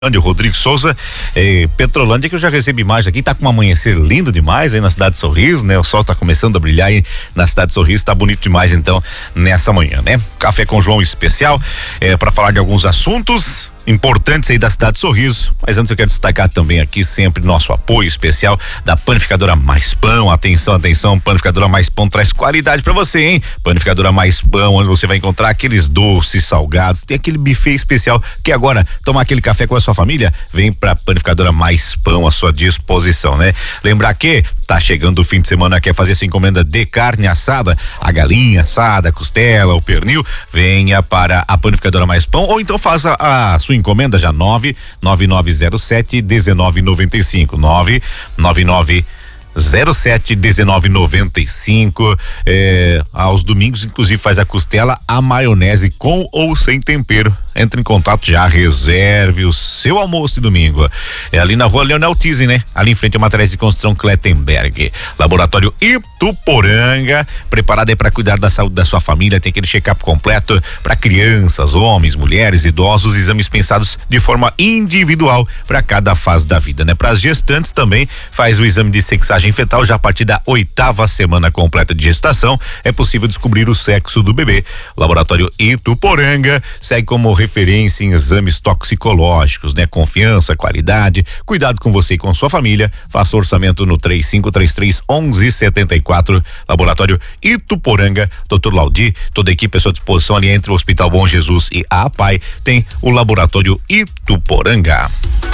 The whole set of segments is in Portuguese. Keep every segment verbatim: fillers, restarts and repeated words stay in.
O Rodrigo Souza, eh, Petrolândia, que eu já recebi imagens aqui, tá com um amanhecer lindo demais aí na cidade de Sorriso, né? O sol tá começando a brilhar aí na cidade de Sorriso, tá bonito demais então nessa manhã, né? Café com João especial, eh, para falar de alguns assuntos importantes aí da cidade de Sorriso, mas antes eu quero destacar também aqui sempre nosso apoio especial da Panificadora Mais Pão. Atenção, atenção, Panificadora Mais Pão traz qualidade pra você, hein? Panificadora Mais Pão, onde você vai encontrar aqueles doces salgados, tem aquele buffet especial que agora tomar aquele café com a sua família, vem pra Panificadora Mais Pão à sua disposição, né? Lembrar que tá chegando o fim de semana, quer fazer sua encomenda de carne assada, a galinha assada, a costela, o pernil, venha para a Panificadora Mais Pão ou então faça a sua encomenda já nove nove nove zero sete um nove nove cinco nove nove nove zero sete um nove nove cinco. É, aos domingos inclusive faz a costela a maionese com ou sem tempero. Entre em contato já, reserve o seu almoço de domingo. É ali na rua Leonel Tizzi, né? Ali em frente ao Materiais de Construção Clettenberg. Laboratório Ituporanga, preparado aí para cuidar da saúde da sua família. Tem aquele check-up completo para crianças, homens, mulheres, idosos, exames pensados de forma individual para cada fase da vida, né? Para as gestantes também faz o exame de sexagem fetal já a partir da oitava semana completa de gestação. É possível descobrir o sexo do bebê. Laboratório Ituporanga segue como referência em exames toxicológicos, né? Confiança, qualidade, cuidado com você e com sua família. Faça orçamento no três cinco três três um um sete quatro. Laboratório Ituporanga, doutor Laudi, toda a equipe à sua disposição ali entre o Hospital Bom Jesus e a APAI. Tem o Laboratório Ituporanga.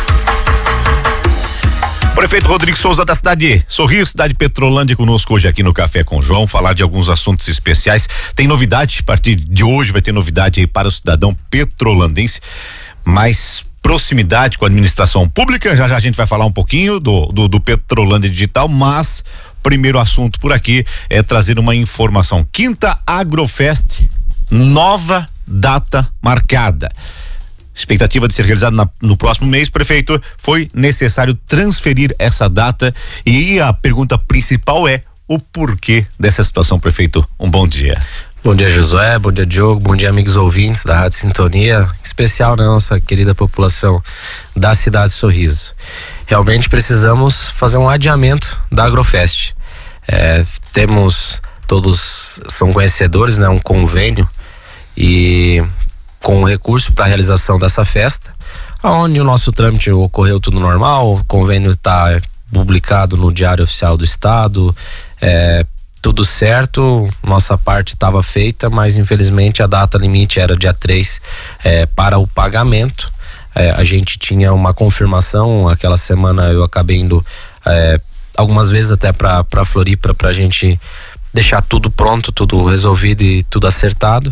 Prefeito Rodrigo Souza da cidade de Sorriso, cidade de Petrolândia, conosco hoje aqui no Café com João, falar de alguns assuntos especiais. Tem novidade, a partir de hoje vai ter novidade aí para o cidadão petrolandense, mais proximidade com a administração pública. Já já a gente vai falar um pouquinho do, do, do Petrolândia Digital, mas primeiro assunto por aqui é trazer uma informação. Quinta Agrofest, nova data marcada. Expectativa de ser realizado na, no próximo mês, prefeito, foi necessário transferir essa data e a pergunta principal é o porquê dessa situação, prefeito. Um bom dia. Bom dia, Josué, bom dia, Diogo, bom dia, amigos ouvintes da Rádio Sintonia, em especial na nossa querida população da cidade de Sorriso. Realmente precisamos fazer um adiamento da Agrofest. É, temos, todos são conhecedores, né, um convênio e com recurso para a realização dessa festa, onde o nosso trâmite ocorreu tudo normal, o convênio está publicado no Diário Oficial do Estado, é, tudo certo, nossa parte estava feita, mas infelizmente a data limite era dia três é, para o pagamento. É, a gente tinha uma confirmação, aquela semana eu acabei indo é, algumas vezes até para para Floripa para a gente deixar tudo pronto, tudo resolvido e tudo acertado.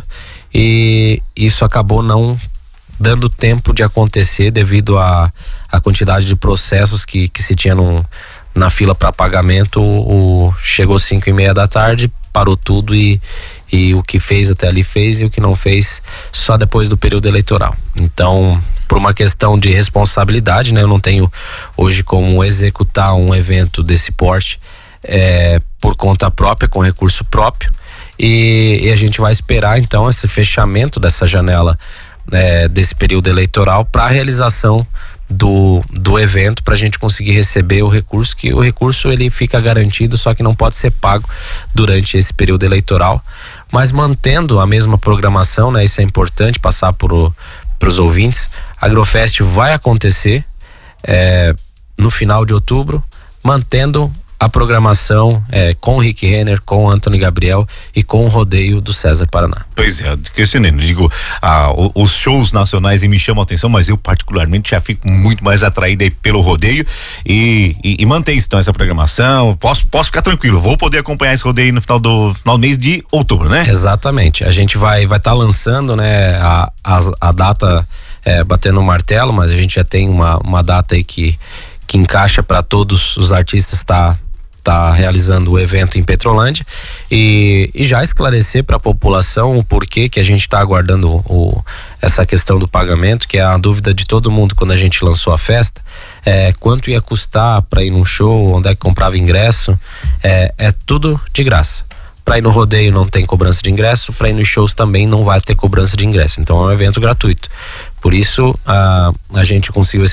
E isso acabou não dando tempo de acontecer devido à a, a quantidade de processos que, que se tinha no, na fila para pagamento. O, o, chegou cinco e meia da tarde, parou tudo e, e o que fez até ali fez e o que não fez só depois do período eleitoral. Então, por uma questão de responsabilidade, né, eu não tenho hoje como executar um evento desse porte é, por conta própria, com recurso próprio. E, e a gente vai esperar então esse fechamento dessa janela é, desse período eleitoral para a realização do, do evento, para a gente conseguir receber o recurso, que o recurso ele fica garantido, só que não pode ser pago durante esse período eleitoral, mas mantendo a mesma programação, né? Isso é importante passar para os ouvintes. A Agrofest vai acontecer é, no final de outubro, mantendo a programação é, com o Rick Renner, com o Antônio Gabriel e com o rodeio do César Paraná. Pois é, questionando, digo, ah, os shows nacionais me chamam a atenção, mas eu particularmente já fico muito mais atraído aí pelo rodeio e, e, e mantém então essa programação. Posso, posso ficar tranquilo, vou poder acompanhar esse rodeio no final do, final do mês de outubro, né? Exatamente, a gente vai vai estar tá lançando, né, a, a, a data é, batendo o martelo, mas a gente já tem uma, uma data aí que, que encaixa para todos os artistas tá está realizando o evento em Petrolândia e, e já esclarecer para a população o porquê que a gente está aguardando o, essa questão do pagamento, que é a dúvida de todo mundo quando a gente lançou a festa, é, quanto ia custar para ir num show, onde é que comprava ingresso, é, é tudo de graça. Para ir no rodeio não tem cobrança de ingresso, para ir nos shows também não vai ter cobrança de ingresso. Então é um evento gratuito. Por isso a, a gente conseguiu esse